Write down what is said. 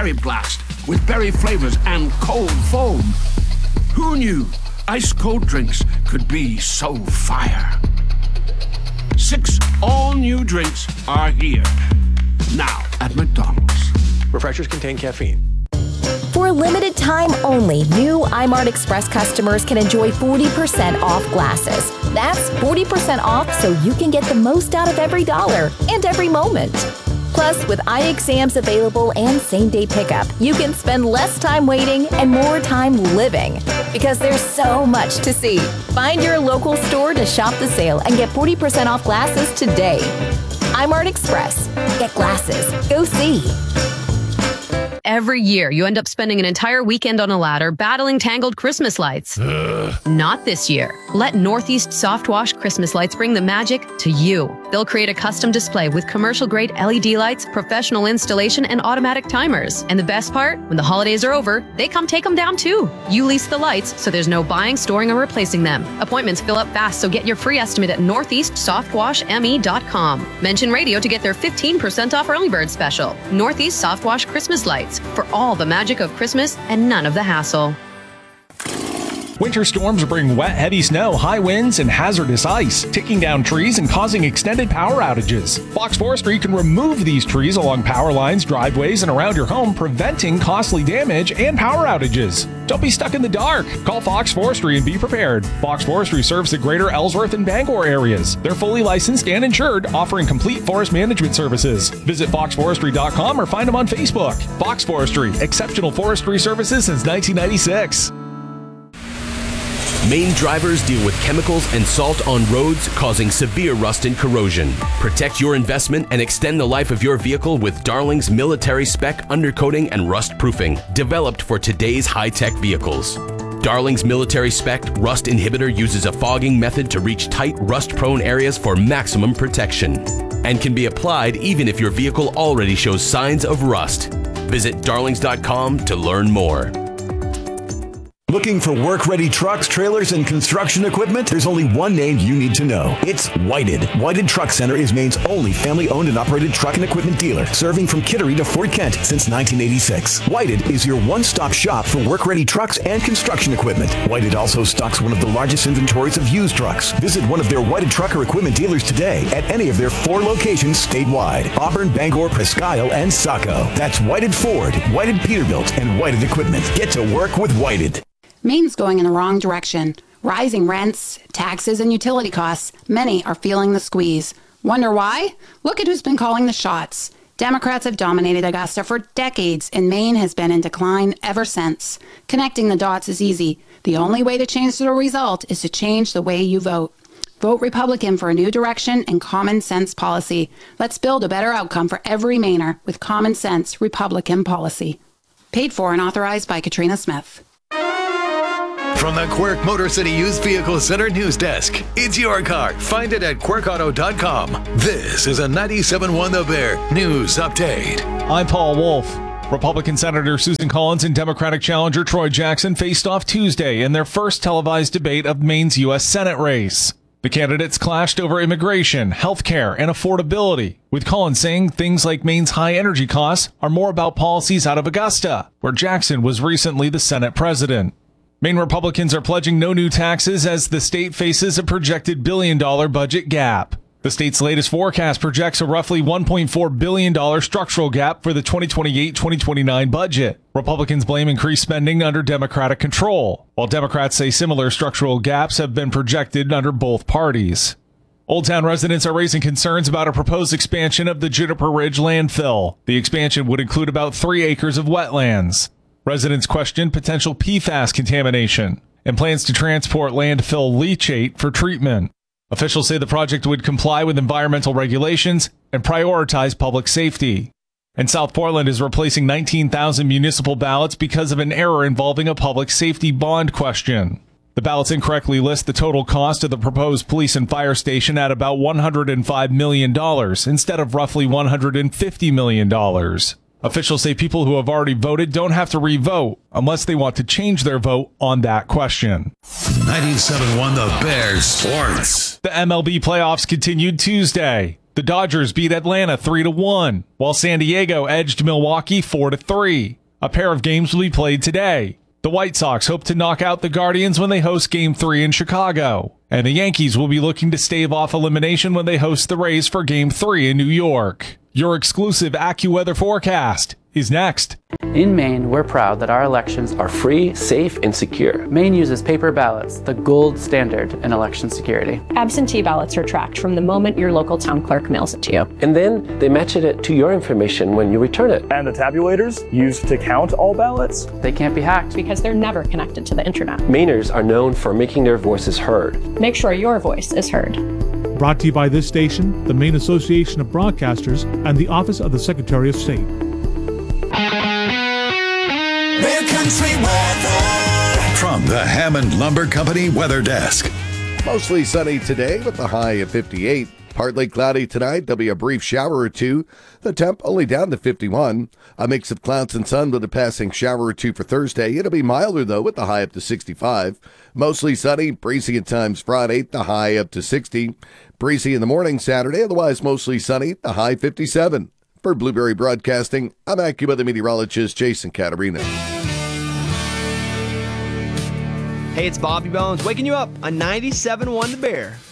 Berry Blast with berry flavors and cold foam. Who knew ice-cold drinks could be so fire? 6 all-new drinks are here. Now at McDonald's. Refreshers contain caffeine. For a limited time only, new iMart Express customers can enjoy 40% off glasses. That's 40% off so you can get the most out of every dollar and every moment. Plus, with eye exams available and same-day pickup, you can spend less time waiting and more time living. Because there's so much to see. Find your local store to shop the sale and get 40% off glasses today. iMart Express. Get glasses. Go see. Every year, you end up spending an entire weekend on a ladder battling tangled Christmas lights. Not this year. Let Northeast Soft Wash Christmas lights bring the magic to you. They'll create a custom display with commercial-grade LED lights, professional installation, and automatic timers. And the best part? When the holidays are over, they come take them down too. You lease the lights, so there's no buying, storing, or replacing them. Appointments fill up fast, so get your free estimate at northeastsoftwashme.com. Mention radio to get their 15% off early bird special. Northeast Soft Wash Christmas lights. For all the magic of Christmas and none of the hassle. Winter storms bring wet, heavy snow, high winds, and hazardous ice, taking down trees and causing extended power outages. Fox Forestry can remove these trees along power lines, driveways, and around your home, preventing costly damage and power outages. Don't be stuck in the dark. Call Fox Forestry and be prepared. Fox Forestry serves the greater Ellsworth and Bangor areas. They're fully licensed and insured, offering complete forest management services. Visit foxforestry.com or find them on Facebook. Fox Forestry, exceptional forestry services since 1996. Maine drivers deal with chemicals and salt on roads causing severe rust and corrosion. Protect your investment and extend the life of your vehicle with Darling's military spec undercoating and rust proofing, developed for today's high-tech vehicles. Darling's military spec rust inhibitor uses a fogging method to reach tight, rust-prone areas for maximum protection, and can be applied even if your vehicle already shows signs of rust. Visit darlings.com to learn more. Looking for work-ready trucks, trailers, and construction equipment? There's only one name you need to know. It's Whited. Whited Truck Center is Maine's only family-owned and operated truck and equipment dealer, serving from Kittery to Fort Kent since 1986. Whited is your one-stop shop for work-ready trucks and construction equipment. Whited also stocks one of the largest inventories of used trucks. Visit one of their Whited trucker equipment dealers today at any of their 4 locations statewide: Auburn, Bangor, Presque Isle, and Saco. That's Whited Ford, Whited Peterbilt, and Whited Equipment. Get to work with Whited. Maine's going in the wrong direction. Rising rents, taxes, and utility costs. Many are feeling the squeeze. Wonder why? Look at who's been calling the shots. Democrats have dominated Augusta for decades, and Maine has been in decline ever since. Connecting the dots is easy. The only way to change the result is to change the way you vote. Vote Republican for a new direction and common sense policy. Let's build a better outcome for every Mainer with common sense Republican policy. Paid for and authorized by Katrina Smith. From the Quirk Motor City Used Vehicle Center News Desk, it's your car. Find it at quirkauto.com. This is a 97.1 The Bear News Update. I'm Paul Wolf. Republican Senator Susan Collins and Democratic challenger Troy Jackson faced off Tuesday in their first televised debate of Maine's U.S. Senate race. The candidates clashed over immigration, health care, and affordability, with Collins saying things like Maine's high energy costs are more about policies out of Augusta, where Jackson was recently the Senate president. Maine Republicans are pledging no new taxes as the state faces a projected $1 billion budget gap. The state's latest forecast projects a roughly $1.4 billion structural gap for the 2028-2029 budget. Republicans blame increased spending under Democratic control, while Democrats say similar structural gaps have been projected under both parties. Old Town residents are raising concerns about a proposed expansion of the Juniper Ridge landfill. The expansion would include about 3 acres of wetlands. Residents question potential PFAS contamination and plans to transport landfill leachate for treatment. Officials say the project would comply with environmental regulations and prioritize public safety. And South Portland is replacing 19,000 municipal ballots because of an error involving a public safety bond question. The ballots incorrectly list the total cost of the proposed police and fire station at about $105 million instead of roughly $150 million. Officials say people who have already voted don't have to re-vote unless they want to change their vote on that question. 97.1 The Bears Sports. The MLB playoffs continued Tuesday. The Dodgers beat Atlanta 3-1, while San Diego edged Milwaukee 4-3. A pair of games will be played today. The White Sox hope to knock out the Guardians when they host Game 3 in Chicago. And the Yankees will be looking to stave off elimination when they host the Rays for Game 3 in New York. Your exclusive AccuWeather forecast is next. In Maine, we're proud that our elections Are free, safe, and secure. Maine uses paper ballots, the gold standard in election security. Absentee ballots are tracked from the moment your local town clerk mails it to you. And then they match it to your information when you return it. And the tabulators used to count all ballots? They can't be hacked Because they're never connected to the internet. Mainers are known for making their voices heard. Make sure your voice is heard. Brought to you by this station, the Maine Association of Broadcasters, and the Office of the Secretary of State. Country weather from the Hammond Lumber Company Weather Desk. Mostly sunny today with the high of 58. Partly cloudy tonight. There'll be a brief shower or two. The temp only down to 51. A mix of clouds and sun with a passing shower or two for Thursday. It'll be milder, though, with the high up to 65. Mostly sunny, breezy at times Friday, the high up to 60. Breezy in the morning Saturday, otherwise mostly sunny, the high 57. For Blueberry Broadcasting, I'm AccuWeather meteorologist Jason Caterina. Hey, it's Bobby Bones waking you up on 97.1 The Bear.